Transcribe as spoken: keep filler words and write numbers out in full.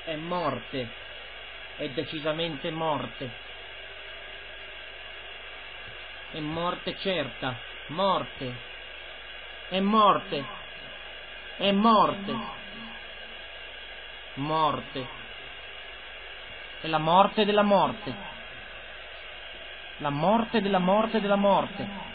è morte, è decisamente morte, è morte certa, morte, è morte, è morte, morte, è la morte della morte, la morte della morte della morte.